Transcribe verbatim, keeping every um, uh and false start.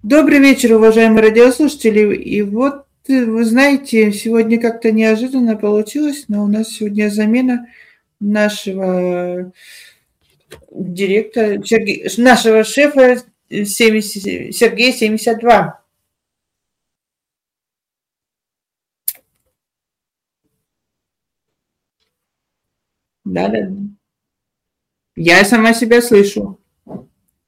Добрый вечер, уважаемые радиослушатели. И вот, э, вы знаете, сегодня как-то неожиданно получилось, но у нас сегодня замена нашего директора, Серге- нашего шефа э, семьдесят, Сергея семьдесят два. Да, да. Я сама себя слышу.